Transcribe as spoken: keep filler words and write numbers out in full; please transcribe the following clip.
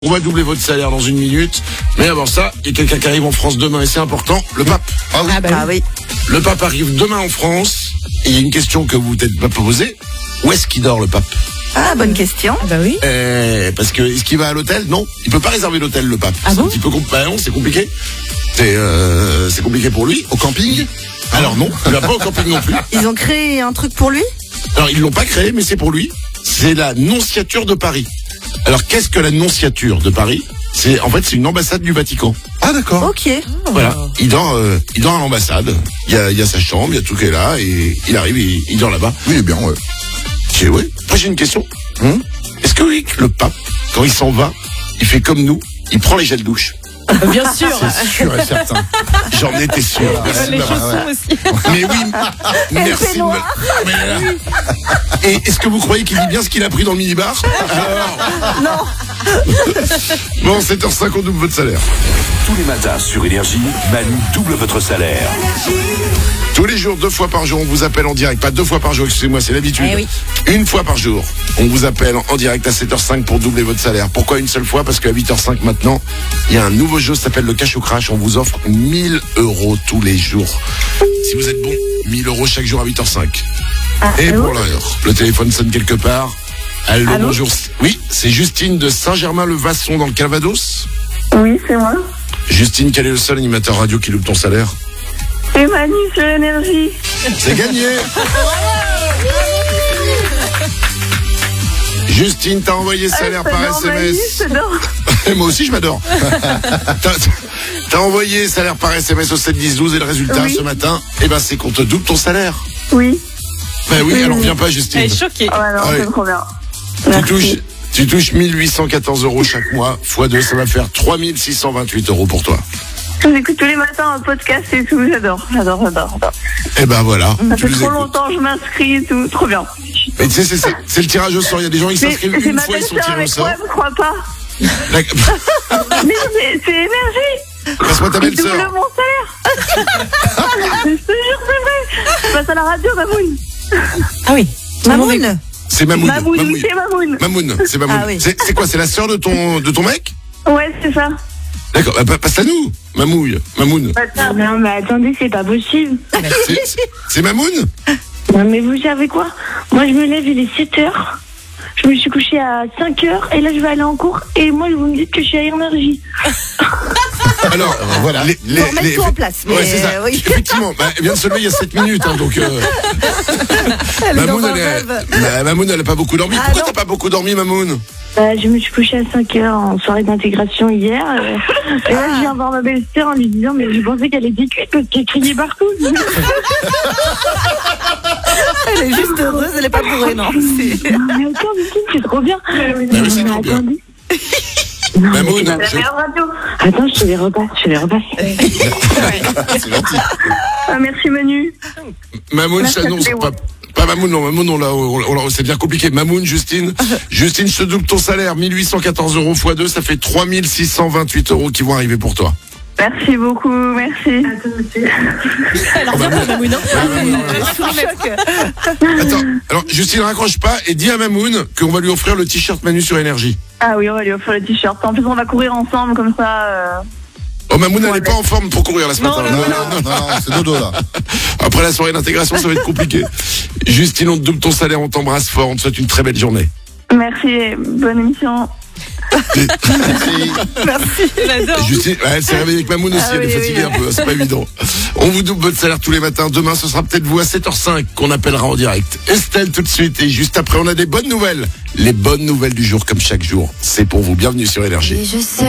On va doubler votre salaire dans une minute. Mais avant ça, il y a quelqu'un qui arrive en France demain et c'est important, le pape. Ah oui. Ah bah Ah oui. Le pape arrive demain en France. Et il y a une question que vous vous peut-être pas posée. Où est-ce qu'il dort, le pape? Ah, bonne question. Ah bah oui. euh, Parce que, est-ce qu'il va à l'hôtel? Non. Il peut pas réserver l'hôtel, le pape. Ah c'est bon un petit peu compliqué. Bah non, c'est compliqué. C'est, euh, c'est compliqué pour lui. Au camping? Alors non, il va pas au camping non plus. Ils ont créé un truc pour lui? Alors, ils l'ont pas créé, mais c'est pour lui. C'est la nonciature de Paris. Alors, qu'est-ce que la nonciature de Paris? C'est, en fait, c'est une ambassade du Vatican. Ah d'accord. Ok. Voilà. Il dort, euh, il dort à l'ambassade. Il y a, il y a sa chambre, il y a tout qui est là, et il arrive, et il dort là-bas. Oui, il est bien, ouais. J'ai, ouais. Moi, j'ai une question. Hum Est-ce que oui, le pape, quand il s'en va, il fait comme nous, il prend les gels douche? Bien sûr. C'est sûr et certain. J'en étais sûr. Merci de Les m'avoir- chaussons aussi. Mais oui, merci de me... Mais là- Et est-ce que vous croyez qu'il dit bien ce qu'il a pris dans le minibar? Alors... Non. Bon, sept heures cinq, on double votre salaire. Tous les matins sur Énergie, Manu double votre salaire. Tous les jours, deux fois par jour, on vous appelle en direct. Pas deux fois par jour, excusez-moi, c'est l'habitude. Eh oui. Une fois par jour, on vous appelle en direct à sept heures cinq pour doubler votre salaire. Pourquoi une seule fois? Parce qu'à huit heures cinq maintenant, il y a un nouveau jeu, ça s'appelle le Cash ou Crash. On vous offre mille euros tous les jours. Si vous êtes bon, mille euros chaque jour à huit heures cinq. Et pour l'heure, le téléphone sonne quelque part. Allô, Allô bonjour. Oui, c'est Justine de Saint-Germain-le-Vasson dans le Calvados. Oui, c'est moi. Justine, quel est le seul animateur radio qui loupe ton salaire? Et Manu sur Énergie. C'est gagné. Justine, t'as envoyé salaire par S M S. J'adore. Moi aussi, je m'adore. T'as, t'as envoyé salaire par S M S au sept dix douze et le résultat Oui. ce matin, eh ben, c'est qu'on te double ton salaire. Oui. Ben oui, Oui, alors oui. viens pas, Justine. Elle est choquée. Oh, alors, Ah oui. c'est trop bien. Tu Merci. touches, tu touches mille huit cent quatorze euros chaque mois, fois deux, ça va faire trois mille six cent vingt-huit euros pour toi. Je vous écoute tous les matins en podcast et tout. J'adore, j'adore, j'adore. j'adore. Eh ben voilà. Ça tu fait nous trop écoutes. longtemps que je m'inscris et tout. Trop bien. Mais tu sais, c'est, c'est, c'est le tirage au sort. Il y a des gens qui Mais s'inscrivent c'est une ma fois, ils sont belle-sœur tirés au avec sort. moi, je crois pas. La- Mais c'est, c'est Énergie. Passe-moi ta Il double belle-sœur. mon salaire. Je te jure, c'est vrai. Je passe à la radio, Mamoun. Ah oui. Mamoun. C'est Mamoun. Mamoun, Mamoun. oui, c'est Mamoun. Mamoun, c'est Mamoun. Ah oui. c'est, c'est quoi? C'est la sœur de ton, de ton mec? Ouais, c'est ça. D'accord, bah, passe à nous, Mamouille, Mamoun. Non, mais attendez, c'est pas possible. C'est, c'est, c'est Mamoun? Non, mais vous savez quoi? Moi, je me lève, il est sept heures. Je me suis couchée à cinq heures et là, je vais aller en cours. Et moi, vous me dites que je suis à Énergie. Alors, voilà. Les, les, Faut remettre les- tout en place, mais ouais, c'est ça. euh, oui. Effectivement, bah, elle vient de se lever il y a sept minutes, hein, donc. Euh... Elle est dans Mamoun, un elle, rêve. est- bah, Mamoun, elle a pas beaucoup dormi. Ah, Pourquoi non. t'as pas beaucoup dormi, Mamoun? Euh, je me suis couchée à cinq heures en soirée d'intégration hier. euh, et là, je viens voir ma belle-sœur en lui disant, mais je pensais qu'elle était cuite parce qu'elle criait partout. Elle est juste heureuse, elle est pas bourrée, non. C'est- Non, mais attends, Justine, c'est trop bien. mais c'est trop bien. attendez. Non, mais Mamoun, c'est la je- meilleure radio. Attends, je te les repasse, je te les repasse. C'est gentil. Ah, merci Manu. Mamoun Merci à s'annonce tous les pas. Pas Mamoun, non, Mamoun, on l'a, on, on, c'est bien compliqué. Mamoun, Justine. Justine, je te double ton salaire. mille huit cent quatorze euros fois deux, ça fait trois mille six cent vingt-huit euros qui vont arriver pour toi. Merci beaucoup, merci. Elle revient pour Mamoun. Sous le choc. Attends, alors, Justine, raccroche pas et dis à Mamoun qu'on va lui offrir le t-shirt Manu sur Énergie. Ah oui, on va lui offrir le t-shirt. En plus, on va courir ensemble comme ça. euh. Oh, Mamoun, elle est pas en forme pour courir là ce Non, matin. non, Non, Non, non, non, c'est dodo là. Après la soirée d'intégration, ça va être compliqué. Justine, on te double ton salaire, on t'embrasse fort, on te souhaite une très belle journée. Merci, bonne émission. Merci. J'adore. Justine, ouais, elle s'est réveillée avec Mamoun aussi, Ah elle est oui, fatiguée oui, un peu, c'est pas évident. On vous double votre salaire tous les matins. Demain, ce sera peut-être vous à sept heures cinq qu'on appellera en direct. Estelle tout de suite, et juste après, on a des bonnes nouvelles. Les bonnes nouvelles du jour, comme chaque jour. C'est pour vous. Bienvenue sur Énergie. Et je sais